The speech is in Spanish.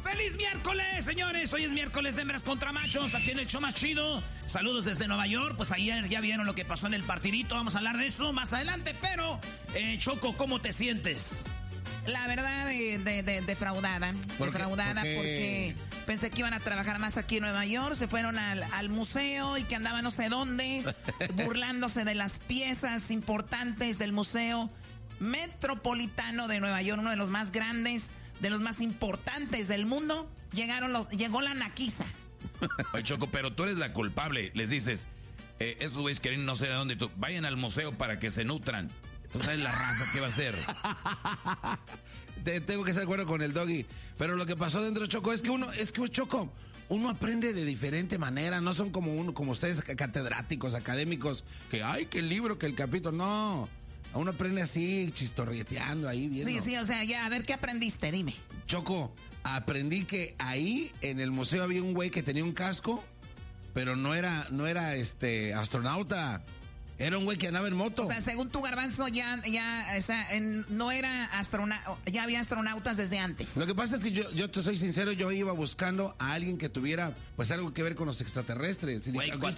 ¡Feliz miércoles, señores! Hoy es miércoles de hembras contra machos, aquí en el show más chido. Saludos desde Nueva York. Pues ayer ya vieron lo que pasó en el partidito. Vamos a hablar de eso más adelante, pero... Choco, ¿cómo te sientes? La verdad, defraudada. Defraudada porque pensé que iban a trabajar más aquí en Nueva York. Se fueron al museo y que andaban no sé dónde, burlándose de las piezas importantes del Museo Metropolitano de Nueva York, uno de los más grandes, de los más importantes del mundo. Llegó la naquiza. Oye, Choco, pero tú eres la culpable. Les dices, esos güeyes quieren no sé de dónde, vayan al museo para que se nutran. Tú sabes la raza que va a ser. Tengo que estar de acuerdo con el Doggy. Pero lo que pasó dentro, Choco, Choco, uno aprende de diferente manera. No son como ustedes catedráticos, académicos, que ay, que el libro, que el capítulo. No. Uno aprende así, chistorreteando ahí, viendo. Sí, o sea, ya, a ver, ¿qué aprendiste? Dime. Choco, aprendí que ahí en el museo había un güey que tenía un casco, pero no era astronauta. Era un güey que andaba en moto. O sea, según tu Garbanzo, no era astronauta, ya había astronautas desde antes. Lo que pasa es que yo te soy sincero, yo iba buscando a alguien que tuviera, pues, algo que ver con los extraterrestres. Güey,